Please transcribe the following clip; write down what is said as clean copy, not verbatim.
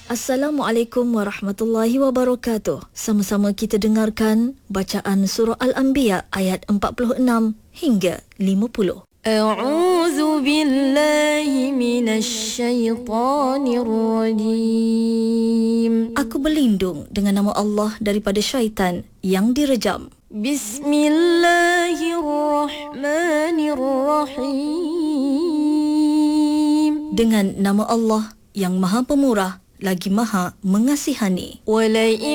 Assalamualaikum warahmatullahi wabarakatuh. Sama-sama kita dengarkan bacaan surah Al-Anbiya ayat 46 hingga 50. A'udzu billahi minasy syaithanir rajim. Aku berlindung dengan nama Allah daripada syaitan yang direjam. Bismillahirrahmanirrahim. Dengan nama Allah yang Maha Pemurah lagi Maha Mengasihani.